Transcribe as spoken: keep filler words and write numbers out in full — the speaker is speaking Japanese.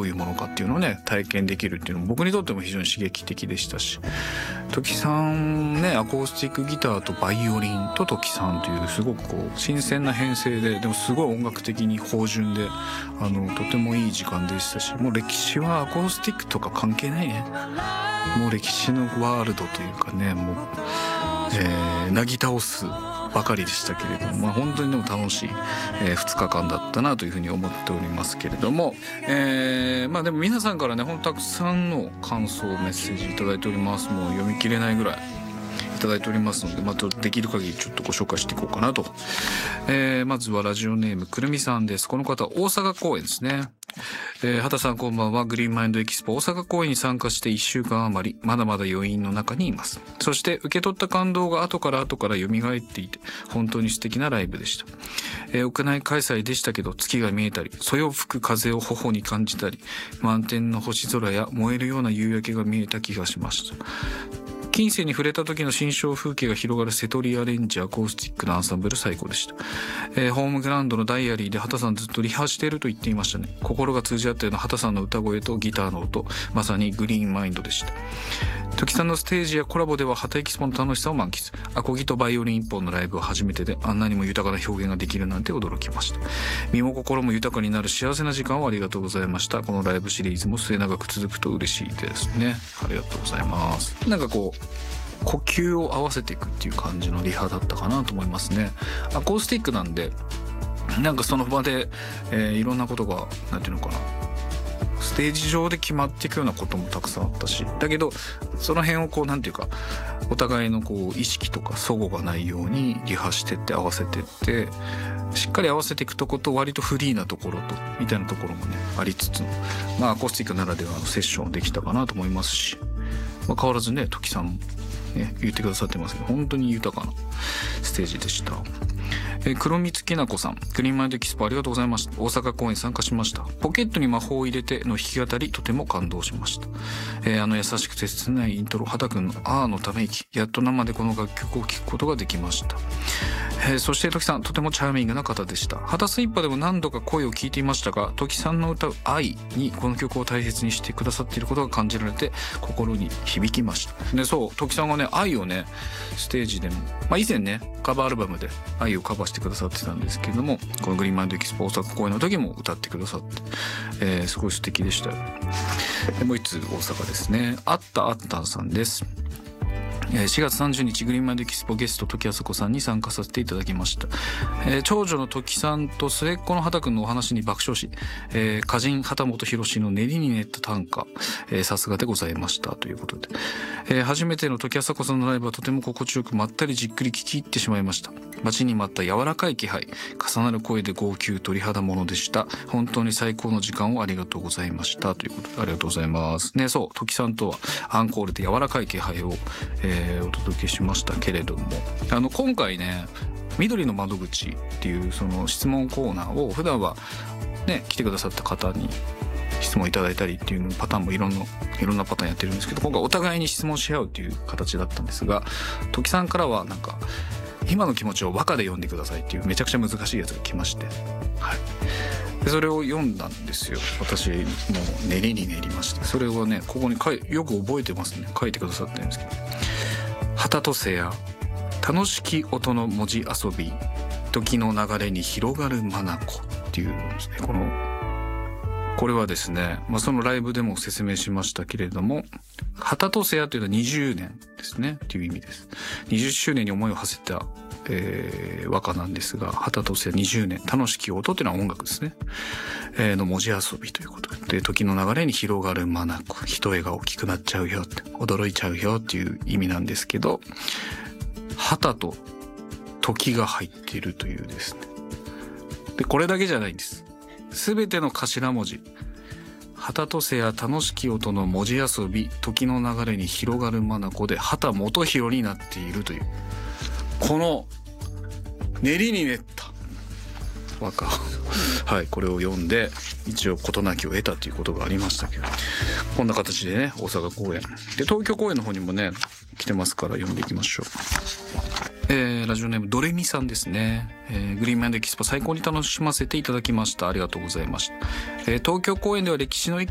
ういうものかっていうのをね体験できるっていうのも僕にとっても非常に刺激的でしたし、時さんねアコースティックギターとバイオリンと時さんというすごくこう新鮮な編成で、でもすごい音楽的に芳醇で、あのとてもいい時間でしたし、もう歴史はアコースティックとか関係ないね。もう歴史のワールドというかね、もう、えー、なぎ倒すばかりでしたけれども、まあ、本当にでも楽しい、えー、ふつかかんだったなというふうに思っておりますけれども、えー、まあでも皆さんからねほんとたくさんの感想メッセージいただいております。もう読み切れないぐらいいただいておりますので、またできる限りちょっとご紹介していこうかなと、えー、まずはラジオネームくるみさんです。この方大阪公演ですね。えー、畑さんこんばんは。グリーンマインドエキスポ大阪公演に参加していっしゅうかん余り、まだまだ余韻の中にいます。そして受け取った感動が後から後から蘇っていて本当に素敵なライブでした。えー、屋内開催でしたけど月が見えたり、そよ吹く風を頬に感じたり、満天の星空や燃えるような夕焼けが見えた気がしました。近世に触れた時の新象風景が広がる瀬戸リアレンジアコースティックなアンサンブル最高でした。えー、ホームグラウンドのダイアリーで畑さんずっとリハしていると言っていましたね。心が通じ合ったような畑さんの歌声とギターの音、まさにグリーンマインドでした。時さんのステージやコラボでは畑エキスポの楽しさを満喫。アコギとバイオリン一本のライブは初めてで、あんなにも豊かな表現ができるなんて驚きました。身も心も豊かになる幸せな時間をありがとうございました。このライブシリーズも末永く続くと嬉しいですね。ありがとうございます。なんかこう呼吸を合わせていくっていう感じのリハだったかなと思いますね。アコースティックなんでなんかその場で、えー、いろんなことがなんていうのかな、ステージ上で決まっていくようなこともたくさんあったし、だけどその辺をこうなんていうかお互いのこう意識とか齟齬がないようにリハしてって合わせてってしっかり合わせていくとこと割とフリーなところとみたいなところもねありつつの、まあアコースティックならではのセッションできたかなと思いますし、まあ、変わらずね時さんもね、言ってくださってますけど本当に豊かなステージでした。えー、黒光きなこさん、グリーンマインドエキスポありがとうございました。大阪公演参加しました。ポケットに魔法を入れての弾き語りとても感動しました。えー、あの優しくて切ないイントロ、畑くんのあーのため息、やっと生でこの楽曲を聴くことができました。えー、そして時さんとてもチャーミングな方でした。畑スイッパでも何度か声を聞いていましたが、時さんの歌う愛にこの曲を大切にしてくださっていることが感じられて心に響きました。でそう時さんがね愛をねステージでも、まあ、以前ねカバーアルバムで愛をカバーしてくださってたんですけれども、このグリーンマインドエキスポ大阪公演の時も歌ってくださって、えー、すごい素敵でしたよ。でもう一つ大阪ですね。あったあったんさんです。しがつさんじゅうにちグリーンマインドエキスポゲスト時あさこさんに参加させていただきました。えー、長女の時さんと末っ子の畑くんのお話に爆笑し、えー、歌人畑本博の練りに練った短歌、えー、さすがでございましたということで、えー、初めての時あさこさんのライブはとても心地よくまったりじっくり聴き入ってしまいました。待ちに待った柔らかい気配、重なる声で号泣鳥肌ものでした。本当に最高の時間をありがとうございましたということで、ありがとうございますね。そう時さんとはアンコールで柔らかい気配を、えーお届けしましたけれども、あの今回ね緑の窓口っていうその質問コーナーを普段はね来てくださった方に質問いただいたりっていうパターンもいろんないろんなパターンやってるんですけど、今回お互いに質問し合うっていう形だったんですが、時さんからはなんか今の気持ちを和歌で読んでくださいっていうめちゃくちゃ難しいやつが来まして、はい、でそれを読んだんですよ。私もう練りに練りまして、それをねここに書いよく覚えてますね。書いてくださってるんですけど、旗とせや楽しき音の文字遊び、時の流れに広がる眼っていうんですね。このこれはですね、まあ、そのライブでも説明しましたけれども、旗とせやというのはにじゅうねんですねっていう意味です。にじゅっしゅうねんに思いを馳せた、えー、和歌なんですが、旗とせやにじゅうねん、楽しき音というのは音楽ですね、えー、の文字遊びということで、時の流れに広がる眼、一重が大きくなっちゃうよって、驚いちゃうよっていう意味なんですけど、旗と時が入っているというですね。でこれだけじゃないんです。すべての頭文字、旗とせや楽しき音の文字遊び、時の流れに広がる眼で畑元博になっているという、この練りに練った和歌はい、これを読んで一応事なきを得たということがありましたけど、こんな形でね大阪公演で東京公演の方にもね来てますから読んでいきましょう。えー、ラジオネームドレミさんですね。えー、グリーンマインドエキスポ最高に楽しませていただきました。ありがとうございました。えー、東京公演では歴史の